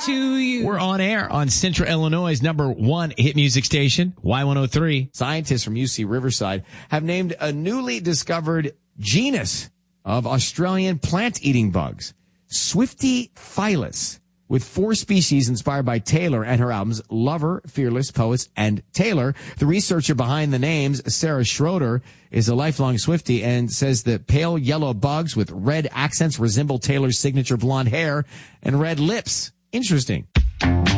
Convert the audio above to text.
to you. We're on air on Central Illinois' #1 hit music station, Y103. Scientists from UC Riverside have named a newly discovered genus of Australian plant-eating bugs, Swiftyphilus, with 4 species inspired by Taylor and her albums Lover, Fearless, Poets, and Taylor. The researcher behind the names, Sarah Schroeder, is a lifelong Swiftie and says the pale yellow bugs with red accents resemble Taylor's signature blonde hair and red lips. Interesting.